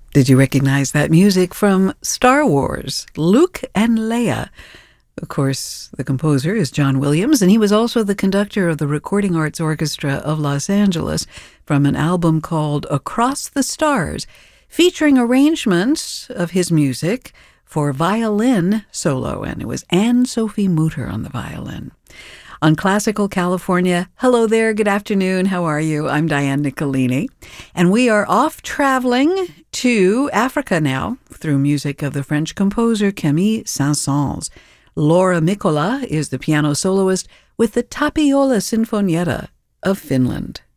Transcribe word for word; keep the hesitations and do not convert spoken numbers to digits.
Did you recognize that music from Star Wars, Luke and Leia? Of course, the composer is John Williams, and he was also the conductor of the Recording Arts Orchestra of Los Angeles from an album called Across the Stars, featuring arrangements of his music for violin solo, and it was Anne-Sophie Mutter on the violin. On Classical California, hello there, good afternoon, how are you? I'm Diane Nicolini, and we are off traveling to Africa now through music of the French composer Camille Saint-Saëns. Laura Mikkola is the piano soloist with the Tapiola Sinfonietta of Finland.